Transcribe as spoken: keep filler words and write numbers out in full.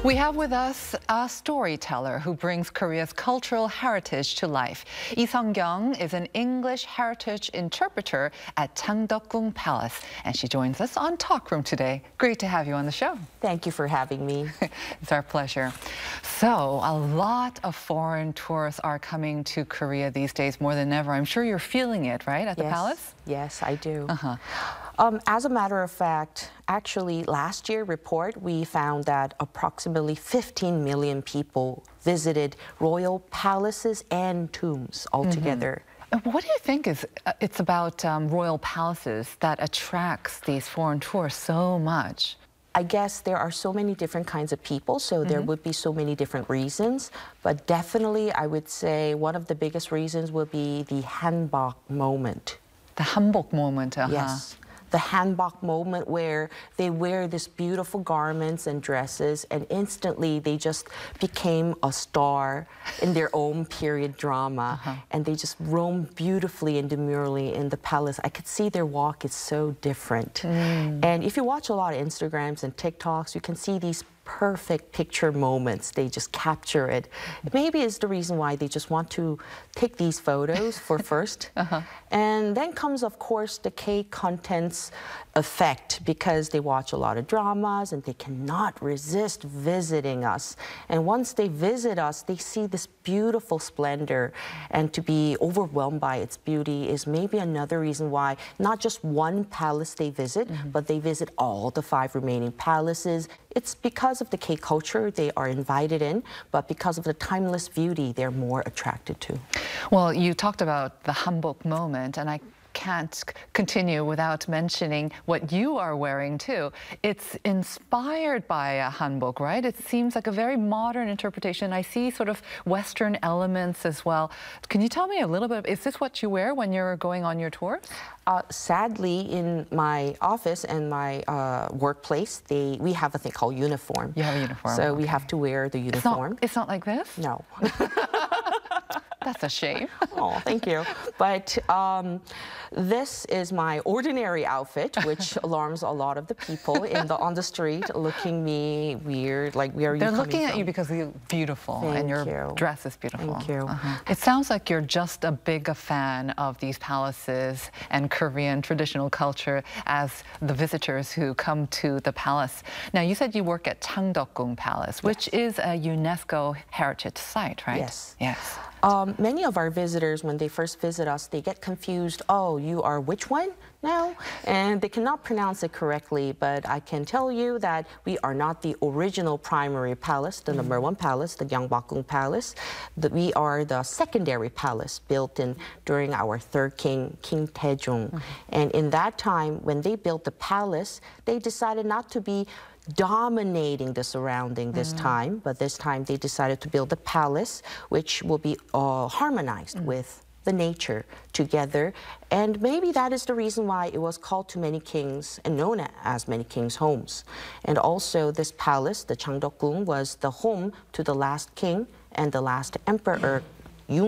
We have with us a storyteller who brings Korea's cultural heritage to life. Lee Sung-kyung is an English heritage interpreter at Changdeokgung Palace, and she joins us on Talk Room today. Great to have you on the show. Thank you for having me. It's our pleasure. So, a lot of foreign tourists are coming to Korea these days more than ever. I'm sure you're feeling it, right, at the yes. palace? Yes, I do. Uh-huh. Um, as a matter of fact, actually, last year's report, we found that approximately fifteen million people visited royal palaces and tombs altogether. Mm-hmm. What do you think is uh, it's about um, royal palaces that attracts these foreign tourists so much? I guess there are so many different kinds of people, so mm-hmm. there would be so many different reasons. But definitely, I would say one of the biggest reasons would be the hanbok moment. The hanbok moment, uh-huh. Yes. The hanbok moment where they wear these beautiful garments and dresses and instantly they just became a star in their own period drama uh-huh. and they just roam beautifully and demurely in the palace. I could see their walk is so different. Mm. And if you watch a lot of Instagrams and TikToks, you can see these perfect picture moments. They just capture it. Maybe it's the reason why they just want to take these photos for first. uh-huh. And then comes, of course, the K-contents effect because they watch a lot of dramas and they cannot resist visiting us. And once they visit us, they see this beautiful splendor. And to be overwhelmed by its beauty is maybe another reason why not just one palace they visit, mm-hmm. but they visit all the five remaining palaces. It's because of the K-culture they are invited in, but because of the timeless beauty they're more attracted to. Well, you talked about the hanbok moment, and I can't continue without mentioning what you are wearing too. It's inspired by a hanbok, right? It seems like a very modern interpretation. I see sort of Western elements as well. Can you tell me a little bit, is this what you wear when you're going on your tours? Uh, sadly, in my office and my uh, workplace, they we have a thing called uniform. You have a uniform. So okay. we have to wear the uniform. It's not, it's not like this? No. That's a shame. Oh, thank you. But um, this is my ordinary outfit, which alarms a lot of the people in the on the street, looking me weird, like where are you They're coming looking at from? you because you're beautiful Thank and your you. dress is beautiful. Thank you. Uh-huh. It sounds like you're just a big a fan of these palaces and Korean traditional culture as the visitors who come to the palace. Now, you said you work at Changdeokgung Palace, which yes. is a UNESCO heritage site, right? Yes. Yes. Um, many of our visitors, when they first visit us, they get confused. Oh, you are which one now? And they cannot pronounce it correctly, but I can tell you that we are not the original primary palace, the mm-hmm. number one palace, the Gyeongbokgung Palace. The, we are the secondary palace built in during our third king, King Taejong. Mm-hmm. And in that time, when they built the palace, they decided not to be dominating the surrounding this mm. time, but this time they decided to build a palace which will be uh, harmonized mm. with the nature together. And maybe that is the reason why it was called to many kings and known as many kings' homes. And also this palace, the Changdeokgung, was the home to the last king and the last emperor